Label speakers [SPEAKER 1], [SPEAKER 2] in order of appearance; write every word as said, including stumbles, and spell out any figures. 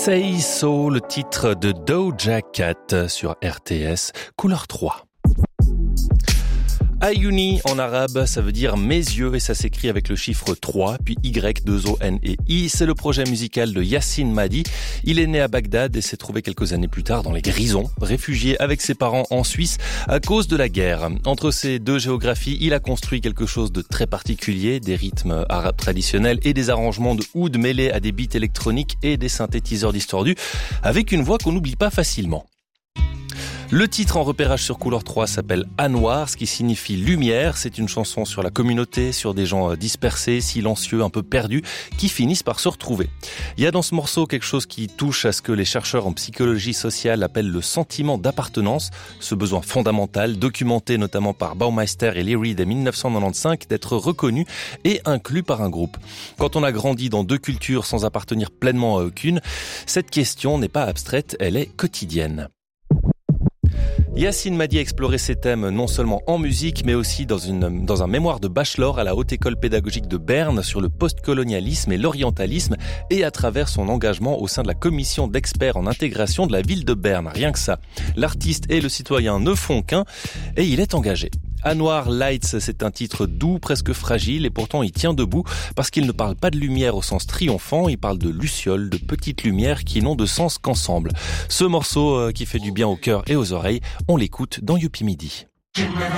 [SPEAKER 1] Say So, le titre de Doja Cat sur R T S, couleur trois. Ayuni en arabe, ça veut dire mes yeux et ça s'écrit avec le chiffre trois, puis Y, deux O, N et I. C'est le projet musical de Yassine Madi. Il est né à Bagdad et s'est trouvé quelques années plus tard dans les Grisons, réfugié avec ses parents en Suisse à cause de la guerre. Entre ces deux géographies, il a construit quelque chose de très particulier, des rythmes arabes traditionnels et des arrangements de oud mêlés à des beats électroniques et des synthétiseurs distordus, avec une voix qu'on n'oublie pas facilement. Le titre en repérage sur Couleur trois s'appelle Anwar, ce qui signifie lumière. C'est une chanson sur la communauté, sur des gens dispersés, silencieux, un peu perdus, qui finissent par se retrouver. Il y a dans ce morceau quelque chose qui touche à ce que les chercheurs en psychologie sociale appellent le sentiment d'appartenance, ce besoin fondamental, documenté notamment par Baumeister et Leary dès dix-neuf cent quatre-vingt-quinze, d'être reconnu et inclus par un groupe. Quand on a grandi dans deux cultures sans appartenir pleinement à aucune, cette question n'est pas abstraite, elle est quotidienne. Yassine Madi a exploré ces thèmes non seulement en musique, mais aussi dans, une, dans un mémoire de bachelor à la Haute École Pédagogique de Berne sur le postcolonialisme et l'orientalisme et à travers son engagement au sein de la commission d'experts en intégration de la ville de Berne. Rien que ça. L'artiste et le citoyen ne font qu'un et il est engagé. Anwar Lights, c'est un titre doux, presque fragile, et pourtant il tient debout parce qu'il ne parle pas de lumière au sens triomphant, il parle de lucioles, de petites lumières qui n'ont de sens qu'ensemble. Ce morceau qui fait du bien au cœur et aux oreilles, on l'écoute dans Youpi Midi.